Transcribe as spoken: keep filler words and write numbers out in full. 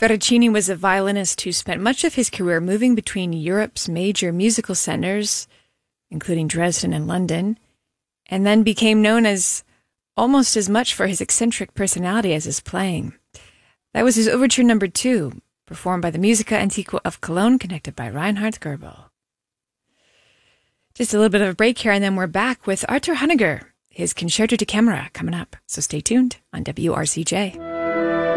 Veracini was a violinist who spent much of his career moving between Europe's major musical centers, including Dresden and London, and then became known as almost as much for his eccentric personality as his playing. That was his Overture Number Two, performed by the Musica Antiqua of Cologne, conducted by Reinhard Goebel. Just a little bit of a break here, and then we're back with Arthur Honegger, his Concerto da Camera, coming up. So stay tuned on W R C J.